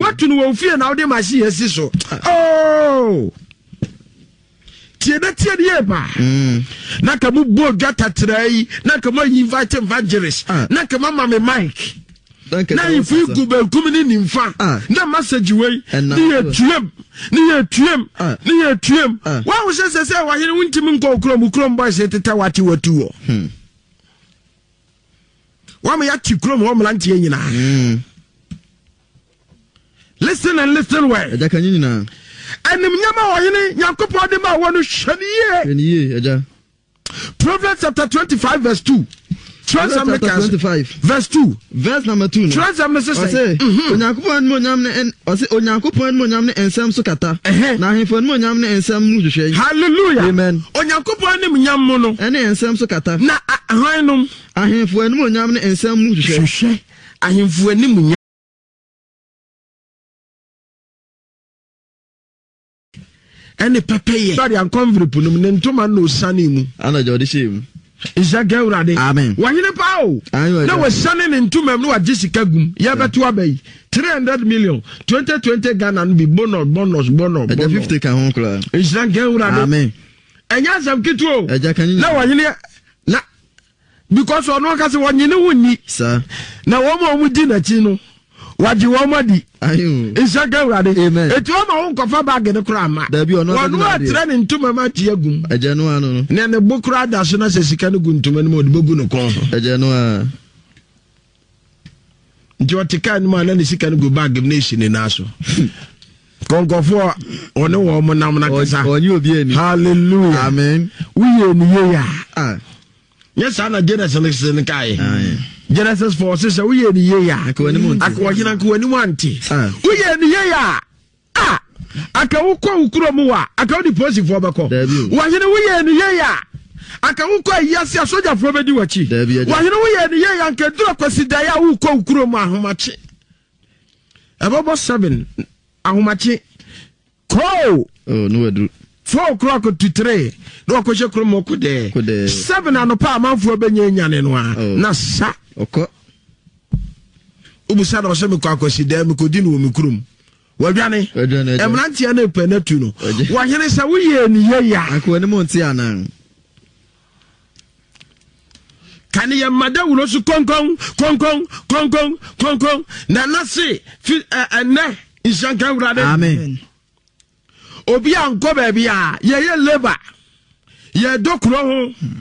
what to know fear now they must see a siso. Oh, Tia ba. Nakamu bo gata tray, Nakama invite evangelist, Nakama me Mike. Now if you go back coming in fa, na message way, near trim. Why was I say why you went to go chrome boys at the Tawati were two? Why may I keep chrome homeland in? Listen and listen well. And Proverbs chapter 25 verse 2. Chapter 25 verse 2. Verse number 2. Hallelujah. Amen. Any pepe sorry I'm comfortable ntoma no sane mu ana jodi shame Isaac urade amen wanyene pawo na we sane ntoma mu wa jessica gum ya beto abai 300 million 2020 Ghana no be bonus 50 ka ho kula Isaac urade amen enya sam kituo na wanyene na because ono ka se wanyene wonni sir na wo mo di na chi no waji wo madi ayo Isaac urade amen etu ma won kofa bag ne kura ma da bi ono na trend ntuma ma tie agum ajanu anu ne ne bokura da so na sesika ne gu ntuma ne mo de bogu no kon ajanu a njotika ne ma na ne sika ne gu bag ne shi ne na so konkofo one wo mo nam na kasa onye obi ani hallelujah amen wiye ni ye ya yes ana Genesis ne kai Genesis 4 says we ye ni ye ya akwajina kwani wanti we ye ni ye ya aka wukọ ukuro mu wa aka di police for beko wahene we ye ni ye ya aka wukọ yasi asoja for bedi wachi wahene we ye ni ye ya nke duro kwasida ya wukọ ukuro mu ahomachi ebobo 7 ahomachi ko no wedu 4 o'clock to 3 no ko je kromo ko de 7 anopa amanfo benye nyane no na sa oko ubusa na so me kwa kwasida me ko di no me kurum wadwane emrantia na penatu no wahene sa woye ni ye ya akwani monti anan kan ye mada wo so konkon na nase na Ishanka urade amen obi anko ba bia ye labor ye dokuro ho